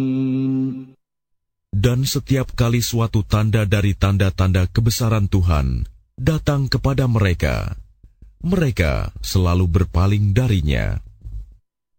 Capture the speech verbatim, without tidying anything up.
Dan setiap kali suatu tanda dari tanda-tanda kebesaran Tuhan datang kepada mereka, mereka selalu berpaling darinya.